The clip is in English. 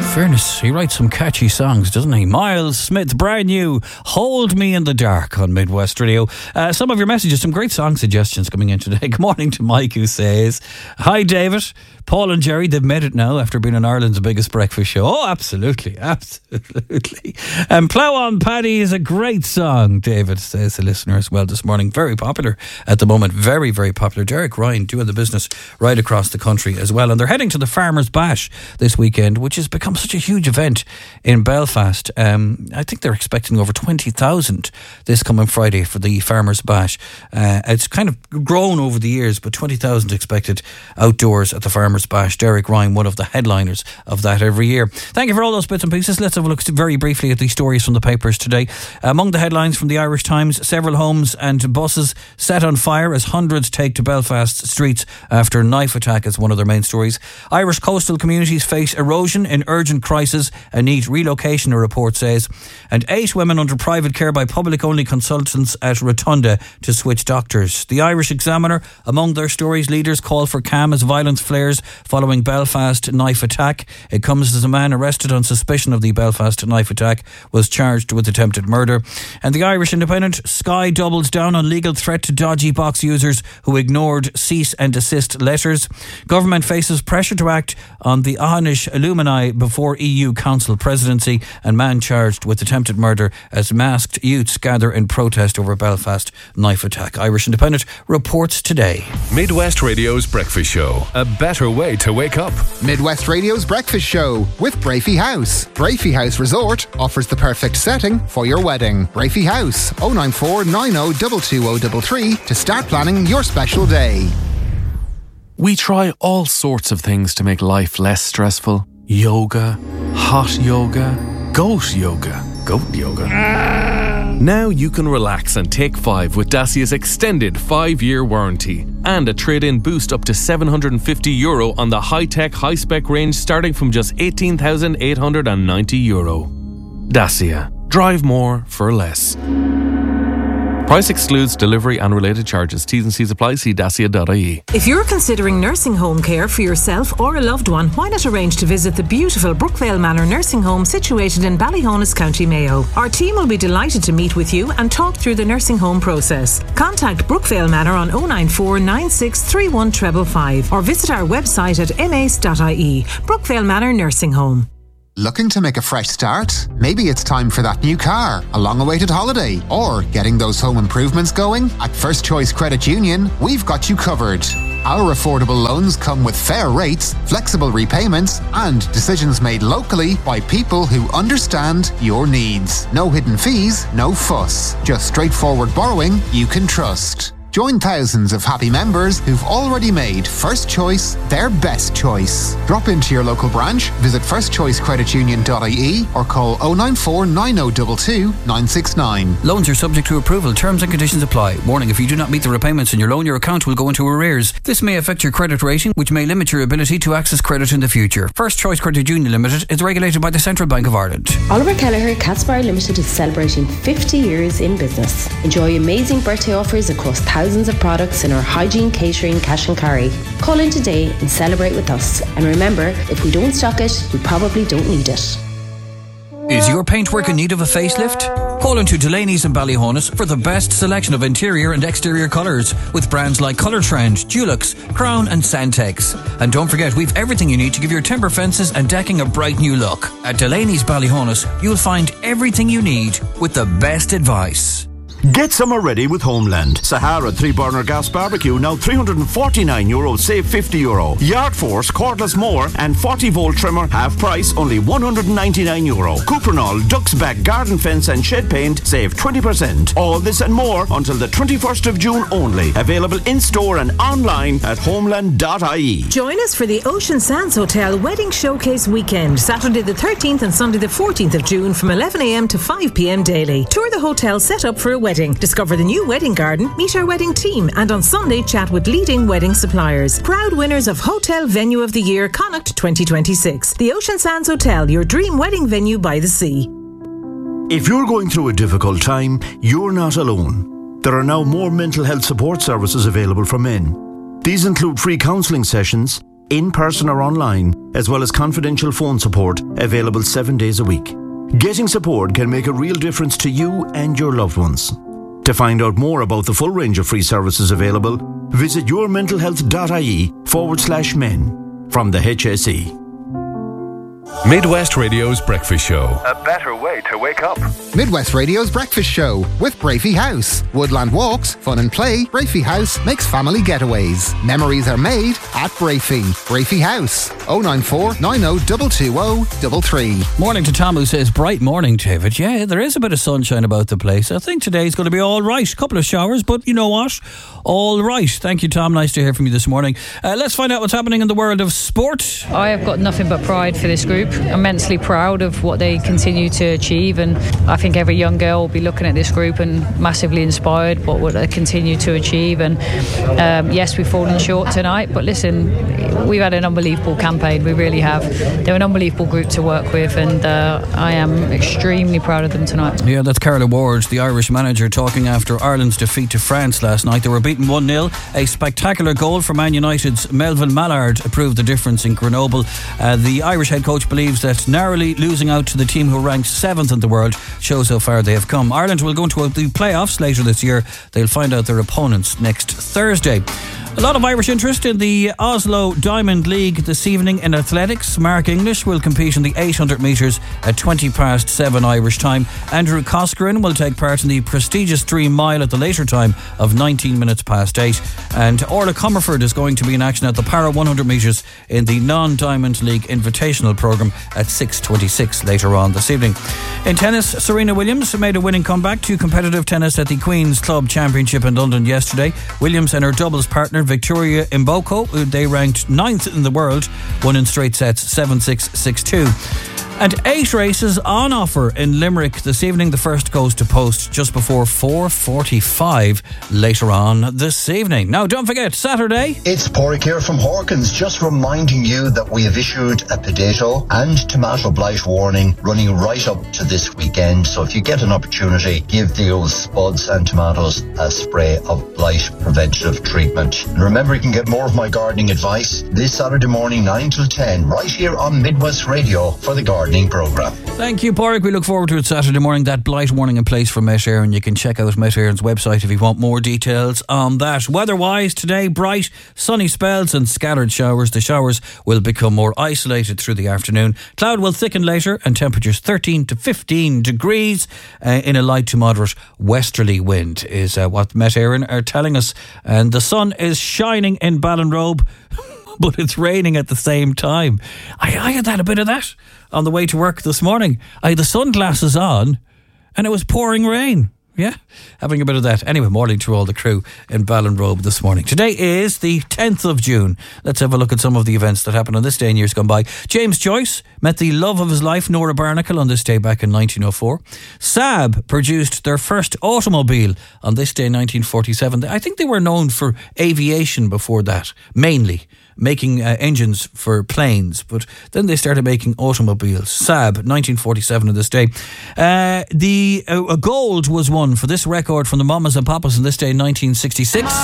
Fairness, he writes some catchy songs, doesn't he? Miles Smith, brand new, Hold Me in the Dark on Midwest Radio. Some of your messages, some great song suggestions coming in today. Good morning to Mike, who says, hi David, Paul and Jerry, they've made it now after being on Ireland's biggest breakfast show. Oh, absolutely, absolutely. Plough On Paddy is a great song, David, says the listener as well this morning. Very popular at the moment, very, very popular. Derek Ryan doing the business right across the country as well. And they're heading to the Farmers Bash this weekend, which has become such a huge event in Belfast. I think they're expecting over 20,000 this coming Friday for the Farmers Bash. It's kind of grown over the years, but 20,000 expected outdoors at the Farmers Bash. Derek Ryan, one of the headliners of that every year. Thank you for all those bits and pieces. Let's have a look very briefly at the stories from the papers today. Among the headlines from the Irish Times, several homes and buses set on fire as hundreds take to Belfast streets after knife attack is one of their main stories. Irish coastal communities face erosion in urgent crisis, a neat relocation, a report says. And 8 women under private care by public-only consultants at Rotunda to switch doctors. The Irish Examiner, among their stories, leaders call for calm as violence flares following Belfast knife attack. It comes as a man arrested on suspicion of the Belfast knife attack was charged with attempted murder. And the Irish Independent, Sky doubles down on legal threat to dodgy box users who ignored cease and desist letters. Government faces pressure to act on the Ahanish alumni before EU Council presidency, and man charged with attempted murder as masked youths gather in protest over Belfast knife attack. Irish Independent reports today. Midwest Radio's Breakfast Show. A better way to wake up. Midwest Radio's Breakfast Show with Brafey House. Brafey House Resort offers the perfect setting for your wedding. Brafey House, 094 90 22033 to start planning your special day. We try all sorts of things to make life less stressful. Yoga, hot yoga, goat yoga. Now you can relax and take 5 with Dacia's extended 5-year warranty and a trade-in boost up to €750 on the high-tech, high-spec range starting from just €18,890. Dacia. Drive more for less. Price excludes delivery and related charges. T's and C's apply. See dacia.ie. If you're considering nursing home care for yourself or a loved one, why not arrange to visit the beautiful Brookvale Manor Nursing Home situated in Ballyhonus, County Mayo. Our team will be delighted to meet with you and talk through the nursing home process. Contact Brookvale Manor on 094 9631 555 or visit our website at mace.ie. Brookvale Manor Nursing Home. Looking to make a fresh start? Maybe it's time for that new car, a long-awaited holiday, or getting those home improvements going? At First Choice Credit Union, we've got you covered. Our affordable loans come with fair rates, flexible repayments, and decisions made locally by people who understand your needs. No hidden fees, no fuss. Just straightforward borrowing you can trust. Join thousands of happy members who've already made First Choice their best choice. Drop into your local branch, visit firstchoicecreditunion.ie or call 094 9022 969. Loans are subject to approval. Terms and conditions apply. Warning, if you do not meet the repayments in your loan, your account will go into arrears. This may affect your credit rating, which may limit your ability to access credit in the future. First Choice Credit Union Limited is regulated by the Central Bank of Ireland. Oliver Kelleher Catsbar Limited is celebrating 50 years in business. Enjoy amazing birthday offers across thousands of products in our hygiene, catering, cash and carry. Call in today and celebrate with us. And remember, if we don't stock it, we probably don't need it. Is your paintwork in need of a facelift? Call into Delaney's in Ballyhonus for the best selection of interior and exterior colours with brands like Colour Trend, Dulux, Crown and Santex. And don't forget, we've everything you need to give your timber fences and decking a bright new look. At Delaney's Ballyhonus, you'll find everything you need with the best advice. Get summer ready with Homeland. Sahara 3-burner gas barbecue now €349, save €50. Yard Force cordless mower and 40-volt trimmer half price, only €199. Cuprinol Ducks Back garden fence and shed paint, save 20%. All this and more until the 21st of June only. Available in store and online at homeland.ie. Join us for the Ocean Sands Hotel Wedding Showcase Weekend, Saturday the 13th and Sunday the 14th of June from 11am to 5pm daily. Tour the hotel set up for a wedding. Discover the new wedding garden, meet our wedding team, and on Sunday chat with leading wedding suppliers. Proud winners of Hotel Venue of the Year Connacht 2026. The Ocean Sands Hotel, your dream wedding venue by the sea. If you're going through a difficult time, you're not alone. There are now more mental health support services available for men. These include free counselling sessions, in person or online, as well as confidential phone support available 7 days a week. Getting support can make a real difference to you and your loved ones. To find out more about the full range of free services available, visit yourmentalhealth.ie/men from the HSE. Midwest Radio's Breakfast Show. A better way to wake up. Midwest Radio's Breakfast Show with Brafey House. Woodland walks, fun and play. Brafey House makes family getaways. Memories are made at Brafey. Brafey House. 094 90 220 Morning to Tom, who says, bright morning, David. Yeah, there is a bit of sunshine about the place. I think today's going to be all right. A couple of showers, but you know what? All right. Thank you, Tom. Nice to hear from you this morning. Let's find out what's happening in the world of sport. I have got nothing but pride for this group. Immensely proud of what they continue to achieve, and I think every young girl will be looking at this group and massively inspired by what they continue to achieve. And yes, we've fallen short tonight, but listen, we've had an unbelievable campaign. We really have. They're an unbelievable group to work with, and I am extremely proud of them tonight. Yeah, that's Carla Ward, the Irish manager, talking after Ireland's defeat to France last night. They were beaten 1-0. A spectacular goal from Man United's Melvin Mallard proved the difference in Grenoble. The Irish head coach believes that narrowly losing out to the team who ranked 7th in the world shows how far they have come. Ireland will go into the playoffs later this year. They'll find out their opponents next Thursday. A lot of Irish interest in the Oslo Diamond League this evening in athletics. Mark English will compete in the 800 metres at 7:20 Irish time. Andrew Coscarin will take part in the prestigious 3 mile at the later time of 8:19. And Orla Comerford is going to be in action at the Para 100 metres in the non-Diamond League Invitational programme at 6:26 later on this evening. In tennis, Serena Williams made a winning comeback to competitive tennis at the Queen's Club Championship in London yesterday. Williams and her doubles partner Victoria Mboko, they ranked 9th in the world, won in straight sets 7-6, 6-2. And 8 races on offer in Limerick this evening. The first goes to post just before 4:45 later on this evening. Now, don't forget, Saturday. It's Porrick here from Hawkins, just reminding you that we have issued a potato and tomato blight warning running right up to this weekend. So if you get an opportunity, give those spuds and tomatoes a spray of blight preventative treatment. And remember, you can get more of my gardening advice this Saturday morning, 9 till 10, right here on Midwest Radio for the gardening programme. Thank you, Porrick. We look forward to it Saturday morning. That blight warning in place for Met Éireann. You can check out Met Éireann's website if you want more details on that. Weather-wise, today, bright, sunny spells and scattered showers. The showers will become more isolated through the afternoon. Cloud will thicken later and temperatures 13 to 15 degrees in a light to moderate westerly wind is what Met Éireann are telling us. And the sun is shining in Ballinrobe, but it's raining at the same time. I had a bit of that on the way to work this morning. I had the sunglasses on and it was pouring rain. Yeah, having a bit of that. Anyway, morning to all the crew in Ballinrobe this morning. Today is the 10th of June. Let's have a look at some of the events that happened on this day in years gone by. James Joyce met the love of his life, Nora Barnacle, on this day back in 1904. Saab produced their first automobile on this day in 1947. I think they were known for aviation before that, mainly making engines for planes, but then they started making automobiles. Saab, 1947 on this day. The gold was won for this record from the Mamas and Papas on this day in 1966.